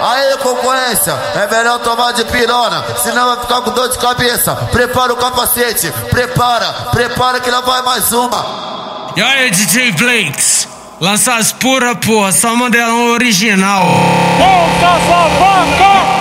Aí, concorrência, é melhor tomar de pirona, senão vai ficar com dor de cabeça. Prepara o capacete, prepara que lá vai mais uma. E aí, DJ Blakes, lança as pura, porra, só modelão original. Volta, vaca!